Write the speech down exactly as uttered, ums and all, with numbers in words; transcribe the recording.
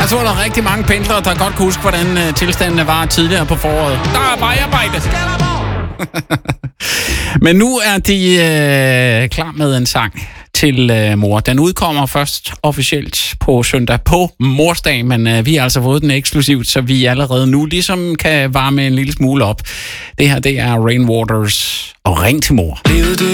tror, der er rigtig mange pendlere, der godt kan huske, hvordan uh, tilstandene var tidligere på foråret. Der er vejarbejde. Men nu er de øh, klar med en sang til øh, mor. Den udkommer først officielt på søndag på morsdag, men øh, vi har altså fået den eksklusivt, så vi allerede nu ligesom kan varme en lille smule op. Det her, det er Rainwaters og Ring til mor.